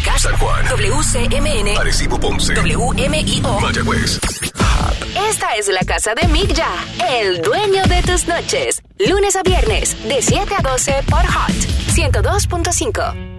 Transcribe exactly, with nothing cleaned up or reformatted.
Guánica, San Juan, W C M N, Arecibo, Ponce, W M I O, Mayagüez. Esta es la casa de Mick Ya, el dueño de tus noches. Lunes a viernes, de siete a doce por Hot ciento dos punto cinco.